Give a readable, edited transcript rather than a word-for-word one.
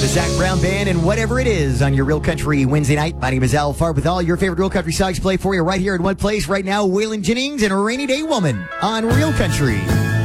Zach Brown Band and Whatever It Is on your Real Country Wednesday night. My name is Al Farb with all your favorite Real Country songs play for you right here in one place right now. Waylon Jennings and Rainy Day Woman on Real Country.